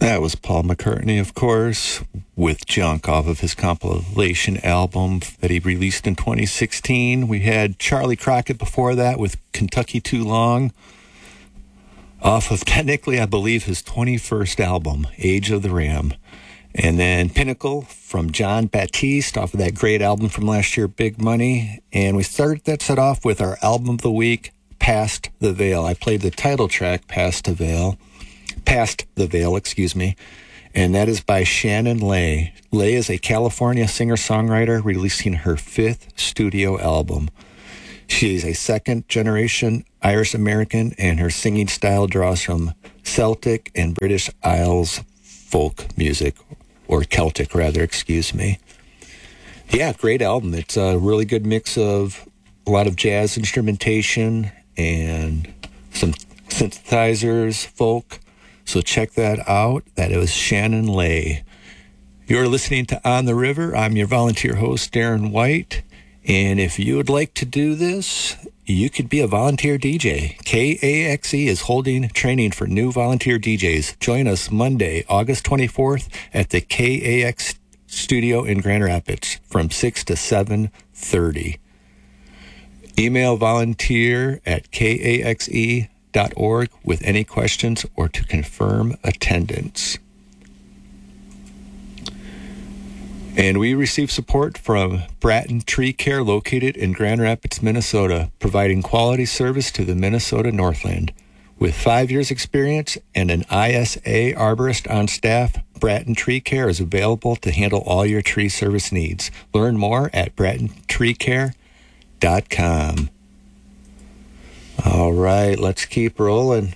That was Paul McCartney, of course, with Junk off of his compilation album that he released in 2016. We had Charlie Crockett before that with Kentucky Too Long, off of technically, I believe, his 21st album, Age of the Ram. And then Pinnacle from John Batiste off of that great album from last year, Big Money. And we started that set off with our album of the week, Past the Veil. I played the title track, Past the Veil, excuse me. And that is by Shannon Lay. Lay is a California singer-songwriter releasing her 5th studio album. She is a second-generation Irish-American, and her singing style draws from Celtic and British Isles folk music, or Celtic, rather, excuse me. Yeah, great album. It's a really good mix of a lot of jazz instrumentation and some synthesizers, folk. So check that out. That was Shannon Lay. You're listening to On the River. I'm your volunteer host, Darren White. And if you would like to do this, you could be a volunteer DJ. KAXE is holding training for new volunteer DJs. Join us Monday, August 24th at the KAX studio in Grand Rapids from 6 to 7:30. Email volunteer@kaxe.org with any questions or to confirm attendance. And we receive support from Bratton Tree Care, located in Grand Rapids, Minnesota, providing quality service to the Minnesota Northland. With 5 years' experience and an ISA arborist on staff, Bratton Tree Care is available to handle all your tree service needs. Learn more at brattentreecare.com. All right, let's keep rolling.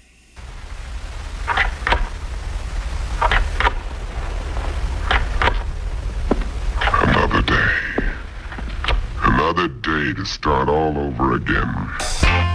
Another day to start all over again.